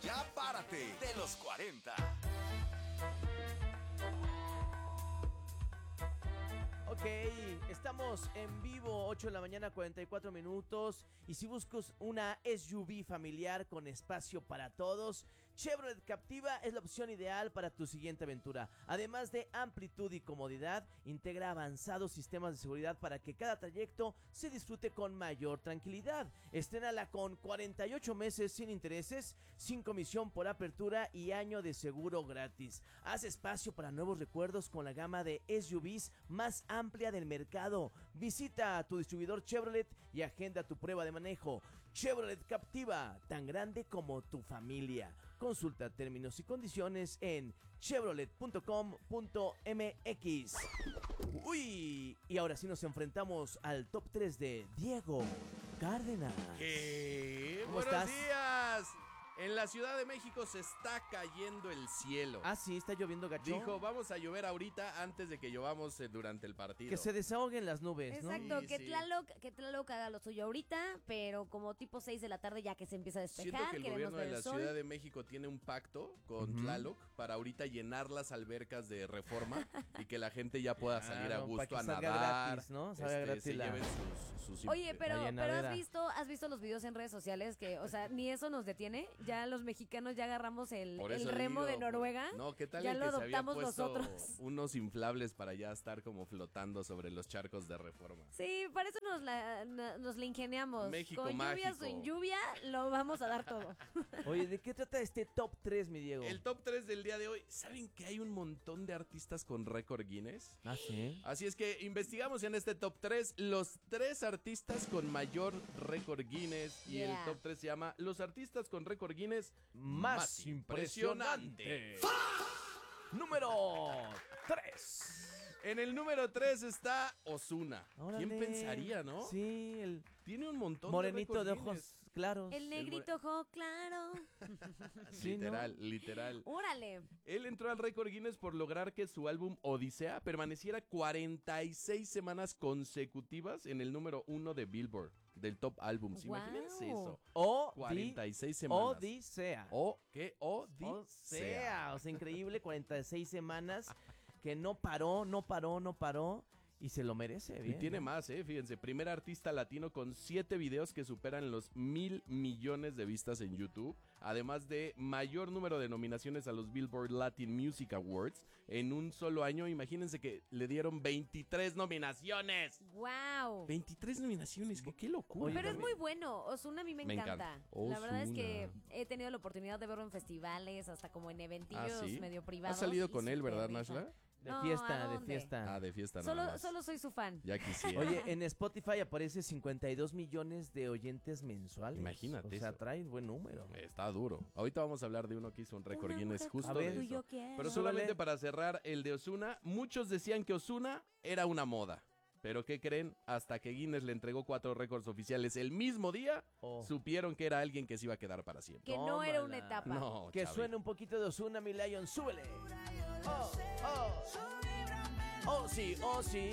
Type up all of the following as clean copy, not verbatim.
Ya párate de los 40. Ok, estamos en vivo, 8 de la mañana, 44 minutos. Y si buscas una SUV familiar con espacio para todos, Chevrolet Captiva es la opción ideal para tu siguiente aventura. Además de amplitud y comodidad, integra avanzados sistemas de seguridad para que cada trayecto se disfrute con mayor tranquilidad. Estrénala con 48 meses sin intereses, sin comisión por apertura y año de seguro gratis. Haz espacio para nuevos recuerdos con la gama de SUVs más amplia del mercado. Visita a tu distribuidor Chevrolet y agenda tu prueba de manejo. Chevrolet Captiva, tan grande como tu familia. Consulta términos y condiciones en chevrolet.com.mx. Uy, y ahora sí nos enfrentamos al top 3 de Diego Cárdenas. ¿Qué? ¿Cómo ¡Buenos estás? días! En la Ciudad de México se está cayendo el cielo. Ah, sí, está lloviendo gacho. Dijo, vamos a llover ahorita antes de que llovamos durante el partido. Que se desahoguen las nubes, ¿no? Exacto, Sí, que sí. Tlaloc haga lo suyo ahorita, pero como tipo 6 de la tarde ya que se empieza a Siento despejar, que el queremos gobierno de ver la el sol. Ciudad de México tiene un pacto con Tlaloc para ahorita llenar las albercas de Reforma y que la gente ya pueda salir a Claro, para gusto que a salga nadar. gratis, ¿no? Salga gratis se la- lleven sus Oye, pero llenadera. has visto los videos en redes sociales que, o sea, ni eso nos detiene. Ya los mexicanos ya agarramos el Por eso remo digo, de Noruega. No, ¿qué tal ya el lo que se había adoptamos puesto nosotros. unos inflables para ya estar como flotando sobre los charcos de Reforma? Sí, para eso nos la ingeniamos. México Con lluvia o mágico. sin lluvia, lo vamos a dar todo. Oye, ¿de qué trata este top 3, mi Diego? El top 3 del día de hoy, ¿saben que hay un montón de artistas con récord Guinness? Ah, sí. Así es que investigamos en este top 3 los 3 artistas con mayor récord Guinness. Y Yeah. el top 3 se llama Los artistas con récord Guinness Más impresionante. Número 3. En el número 3 está Ozuna. ¿Quién Órale. pensaría, no? Sí, el Tiene un montón morenito de de récord Guinness. ojos claros. El negrito ojo claro. Sí, ¿no? Literal, literal. Órale. Él entró al récord Guinness por lograr que su álbum Odisea permaneciera 46 semanas consecutivas en el número 1 de Billboard, del top álbums. Wow. Imagínense eso. O 46 semanas. Odisea. ¿Qué? Odisea. O sea, increíble, 46 semanas que no paró y se lo merece. Y Bien, tiene ¿no? más, fíjense, primer artista latino con 7 videos que superan los 1,000 millones de vistas en YouTube, además de mayor número de nominaciones a los Billboard Latin Music Awards en un solo año. Imagínense que le dieron 23 nominaciones. Wow. 23 nominaciones, qué locura. Oye, Pero es también- muy bueno, Ozuna a mí me Me encanta. encanta. La verdad es que Ozuna. he tenido la oportunidad de verlo en festivales, hasta como en eventillos ¿Ah, sí? medio privados. ¿Has salido y con él, súper verdad, rifa. Nashla? De No, fiesta, ¿a de dónde? fiesta. Ah, de fiesta nada más. Solo soy su fan. Ya quisiera. Oye, en Spotify aparece 52 millones de oyentes mensuales. Imagínate O sea, eso. trae buen número. Está duro. Ahorita vamos a hablar de uno que hizo un récord Una Guinness mujer justo como de tú y eso. yo quiero. Pero Súbele. solamente para cerrar el de Ozuna, muchos decían que Ozuna era una moda. Pero ¿qué creen? Hasta que Guinness le entregó 4 récords oficiales el mismo día, Oh. supieron que era alguien que se iba a quedar para siempre. Que no era una Tómala. etapa. No, Que Chavi. suene un poquito de Ozuna, mi Lion, súbele. Oh, oh. Oh, sí, oh, sí.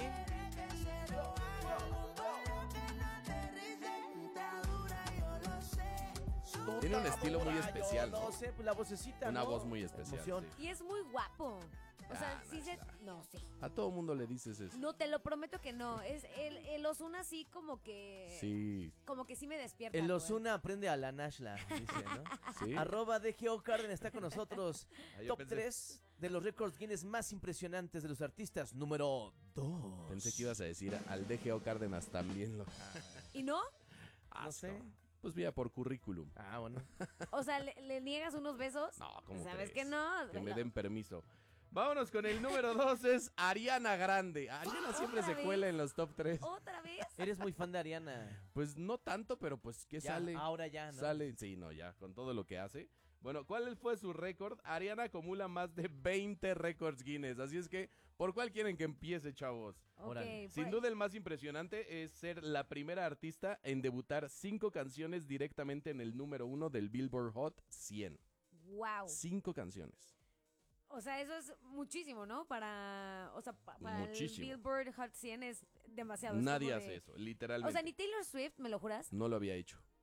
Tiene un estilo muy Dura, especial, yo ¿no? lo sé, pues la vocecita, Una ¿no? voz muy especial, Emoción. sí. Y es muy guapo. O sea, Ah, sí se... Nashla. No, sí. A todo mundo le dices eso. No, te lo prometo que no. Es el Ozuna sí como que... Sí, Como que sí me despierta. El algo, ¿eh? Ozuna aprende a la Nashla, dice, ¿no? sí. Arroba DGO Cárdenas está con nosotros. Ah, yo Top pensé- 3 de los récords Guinness más impresionantes de los artistas. Número 2. Pensé que ibas a decir al DGO Cárdenas también lo... ¿Y no? No sé. Pues vía por currículum. Ah, bueno. O sea, ¿le niegas unos besos? No, ¿cómo ¿Sabes crees? que no? Que me den permiso. Vámonos con el número 2, es Ariana Grande. Ariana siempre ¿Otra se vez? cuela en los top 3. ¿Otra vez? Eres muy fan de Ariana. Pues no tanto, pero pues ¿qué Ya, sale? ahora ya, ¿no? Sale, sí, no, ya, con todo lo que hace. Bueno, ¿cuál fue su récord? Ariana acumula más de 20 récords Guinness, así es que, ¿por cuál quieren que empiece, chavos? Órale. Ok, Sin pues- duda el más impresionante es ser la primera artista en debutar 5 canciones directamente en el número 1 del Billboard Hot 100. Wow. 5 canciones. O sea, eso es muchísimo, ¿no? Para para Muchísimo. el Billboard Hot 100 es demasiado. Es Nadie como hace de- eso, literalmente. O sea, ni Taylor Swift, ¿me lo juras? No lo había hecho.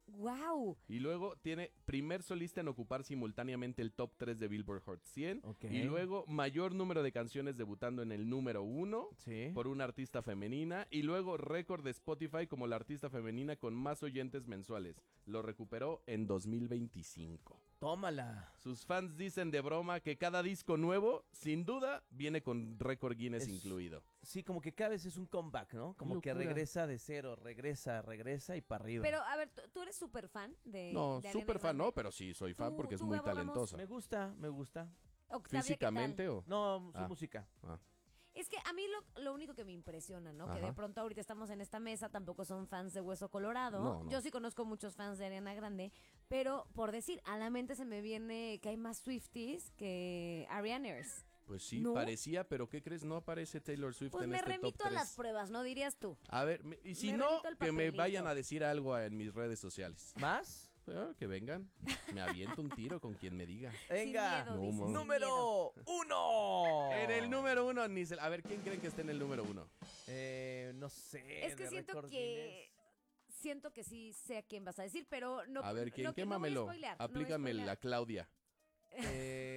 ¡Wow! Y luego tiene primer solista en ocupar simultáneamente el top 3 de Billboard Hot 100. Ok. Y luego mayor número de canciones debutando en el número 1 Sí. por una artista femenina. Y luego récord de Spotify como la artista femenina con más oyentes mensuales. Lo recuperó en 2025. Tómala. Sus fans dicen de broma que cada disco nuevo, sin duda, viene con récord Guinness Es- incluido. Sí, como que cada vez es un comeback, ¿no? Como que locura. regresa de cero, regresa y para arriba. Pero, a ver, ¿tú eres súper fan de No, de Ariana súper fan Grande? no, pero sí soy fan Tú- porque es tú, muy Gabo Ramos, talentosa. Me gusta. Octavia, ¿qué tal? ¿Físicamente o...? No, su Ah. música. Ah. Es que a mí lo único que me impresiona, ¿no? Que Ajá. de pronto ahorita estamos en esta mesa, tampoco son fans de Hueso Colorado. No, no. Yo sí conozco muchos fans de Ariana Grande, pero por decir, a la mente se me viene que hay más Swifties que Arianers. Pues sí, ¿No? parecía, pero ¿qué crees? No aparece Taylor Swift Pues en me este top remito a 3. las pruebas, ¿no? Dirías tú. A ver, y si Me no, remito al que me papelito. vayan a decir algo en mis redes sociales. ¿Más? Que vengan, me aviento un tiro con quien me diga. Venga. Sin miedo, No, dices, mo. sin miedo. Número 1. En el número 1, a ver, ¿quién creen que esté en el número 1? No sé. Es que de siento récord que... Siento que sí sé a quién vas a decir, pero no... A ver, ¿quién? no, que no voy a Quémamelo. spoilear, no voy a Aplícame la spoilear. Claudia. Guinness.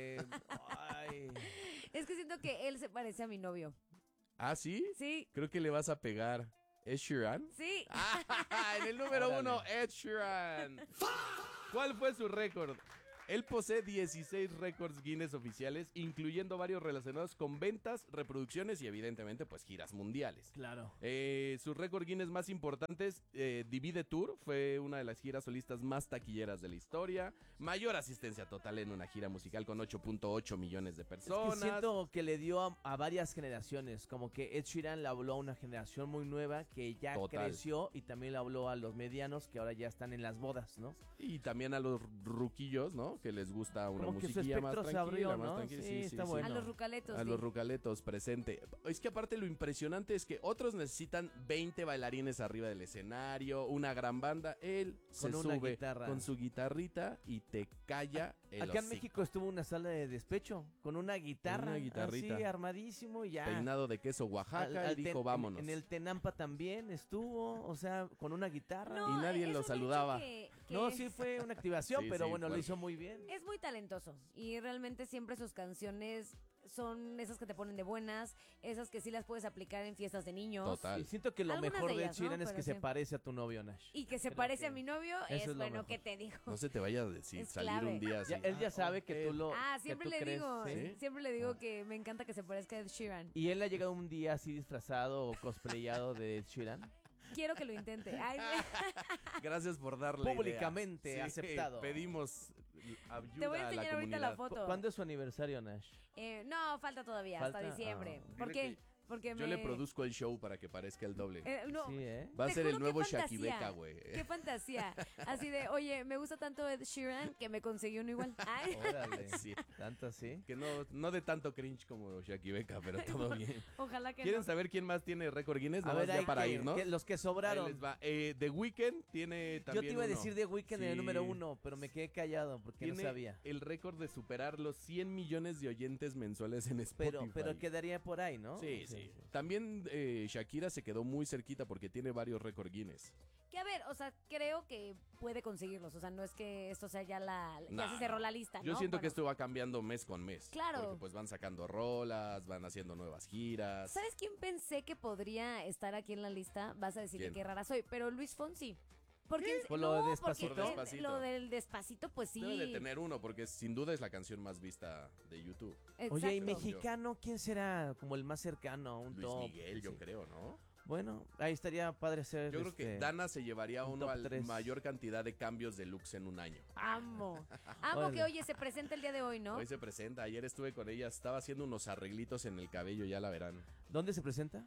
Ay. Es que siento que él se parece a mi novio. ¿Ah, sí? Sí, Creo que le vas a pegar. ¿Ed Sheeran? sí. En el número Órale. 1, Ed Sheeran. ¿Cuál fue su récord? Él posee 16 récords Guinness oficiales, incluyendo varios relacionados con ventas, reproducciones y evidentemente pues giras mundiales. Claro. Sus récord Guinness más importantes, Divide Tour, fue una de las giras solistas más taquilleras de la historia. Mayor asistencia total en una gira musical con 8.8 millones de Es personas. que siento que le dio a varias generaciones. Como que Ed Sheeran le habló a una generación muy nueva que ya Total. creció y también le habló a los medianos que ahora ya están en las bodas, ¿no? Y también a los ruquillos, ¿no? Que les gusta una Como que su musiquilla más espectro se tranquila, abrió, más ¿no? tranquila. Sí, está bueno. A los rucaletos. A sí. los rucaletos presente. Es que aparte lo impresionante es que otros necesitan 20 bailarines arriba del escenario, una gran banda. Él se Con una sube guitarra. con su guitarrita y te calla el Acá en hocico. México estuvo una sala de despecho con una guitarra. Una guitarrita. Así, armadísimo y ya. Peinado de queso Oaxaca Al- y dijo en- vámonos. En el Tenampa también estuvo, o sea, con una guitarra. No, Y nadie es lo un hecho saludaba. que No, sí fue una activación, Sí, pero sí, bueno, lo fue. hizo muy bien. Es muy talentoso y realmente siempre sus canciones son esas que te ponen de buenas, esas que sí las puedes aplicar en fiestas de niños. Total. Y siento que lo Algunas mejor de de Ed ellas, ¿no? Sheeran es Pero que se sí. parece a tu novio, Nash. Y que se Creo parece que a mi novio, eso es es lo bueno, mejor. ¿qué te digo? No se te vaya a decir, Es salir clave. un día así. Ya, él ya sabe que tú lo. Ah, que siempre tú le crees, digo, ¿sí? siempre le digo que me encanta que se parezca a Ed Sheeran. Y él ha llegado un día así disfrazado o cosplayado de Ed Sheeran. Quiero que lo intente. Ay, Gracias por darle Públicamente idea. aceptado. Pedimos ayuda te voy a a la enseñar ahorita la comunidad. foto. ¿Cuándo es su aniversario, Nash? No, falta todavía, hasta ¿Falta? diciembre. Ah. ¿Por Dile qué? que Porque Yo le produzco el show para que parezca el doble. no, Sí, ¿eh? Va a te ser el juro, nuevo qué fantasía. Shakibeca, güey. Qué fantasía. Así de, oye, me gusta tanto Ed Sheeran que me conseguí uno igual. Ay, Órale. Sí. Tanto así. Que no de tanto cringe como Shakibeca, pero todo bien. ojalá que ¿Quieren no. saber quién más tiene récord Guinness? A Nomás ver, ya hay para que- irnos. los que Ahí sobraron. les va. The Weeknd tiene Yo también te iba a uno. decir The Weeknd en el Sí. número 1, pero me quedé callado porque Tiene no sabía. el récord de superar los 100 millones de oyentes mensuales en Spotify. Pero quedaría por ahí, ¿no? Sí, sí. También Shakira se quedó muy cerquita porque tiene varios récord Guinness. Que a ver, o sea, creo que puede conseguirlos. O sea, no es que esto sea ya ya se No, cerró no. la lista, ¿no? Yo siento que Bueno, esto va cambiando mes con mes. Claro. Porque pues van sacando rolas, van haciendo nuevas giras. ¿Sabes quién pensé que podría estar aquí en la lista? Vas a decir ¿Quién? que qué rara soy, pero Luis Fonsi. Porque ¿Por lo de no, Despacito? porque Por Despacito. lo del Despacito, pues sí. Debe de tener uno porque sin duda es la canción más vista de YouTube. Oye, ¿y Exacto. mexicano quién será como el más cercano? Un Luis top. Miguel, yo Sí. creo, ¿no? Bueno, ahí estaría padre ser. Yo creo que Dana se llevaría un uno top a la 3. mayor cantidad de cambios de looks en un año. Amo. Amo Órale. que, oye, se presenta el día de hoy, ¿no? Hoy se presenta, ayer estuve con ella, estaba haciendo unos arreglitos en el cabello, ya la verán. ¿Dónde se presenta?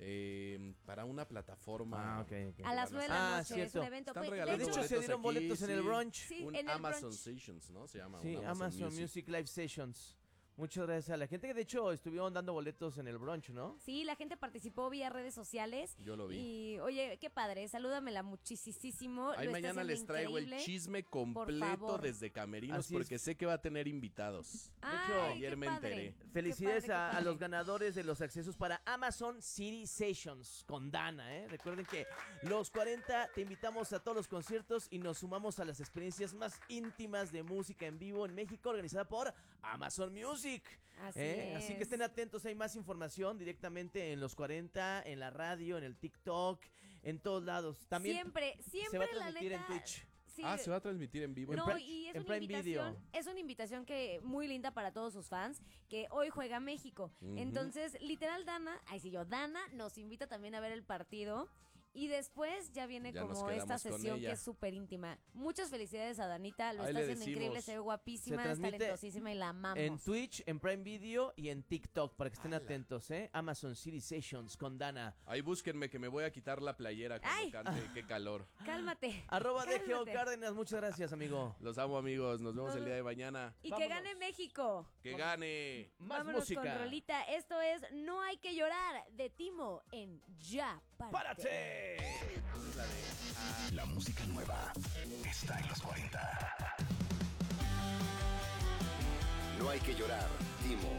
Para una plataforma. Ah, ok, ok. A las 9 de la Ah, noche, es cierto. un evento. Están Pues, regalando De hecho, se boletos dieron aquí, boletos en el sí. brunch. Sí, Un en el Amazon brunch. Sessions, ¿no? Se llama. Sí, un Amazon Music Live Sessions. Muchas gracias a la gente que de hecho estuvieron dando boletos en el brunch, ¿no? Sí, la gente participó vía redes sociales. Yo lo vi. Y, oye, qué padre, salúdamela muchísimo. Ahí Lo está mañana haciendo les traigo increíble. el chisme completo favor. desde Camerinos Así es. porque sé que va a tener invitados. Ay, ayer qué me padre. enteré. Felicidades Qué padre, qué a los padre. ganadores de los accesos para Amazon City Sessions con Dana, ¿eh? Recuerden que los 40 te invitamos a todos los conciertos y nos sumamos a las experiencias más íntimas de música en vivo en México organizada por Amazon Music. Así que estén atentos, hay más información directamente en los 40, en la radio, en el TikTok, en todos lados. También siempre se va a la transmitir neta, en Twitch. sí, Se va a transmitir en vivo. No, Pri- y es en una Prime invitación, Video. es una invitación que muy linda para todos sus fans, que hoy juega México. Entonces, literal Dana nos invita también a ver el partido. Y después ya viene Ya nos como esta quedamos con sesión que ella. es súper íntima. Muchas felicidades a Danita, lo Ahí está le haciendo increíble, decimos. se ve guapísima, Se es transmite talentosísima y la amamos. En Twitch, en Prime Video y en TikTok para que estén atentos, ¿eh? Amazon City Sessions con Dana. Ahí búsquenme que me voy a quitar la playera cuando Ay. cante. Qué calor. Cálmate. ¡@ DGO Cálmate. Cárdenas, muchas gracias, amigo. Los amo, amigos. Nos vemos No, el no. día de mañana. Y que Vámonos. gane México. ¡Que gane! Más Vámonos música. con Rolita. Esto es No hay que llorar de Timo en Ya Párate. ¡Párate! La música nueva está en los 40. No hay que llorar, Timo.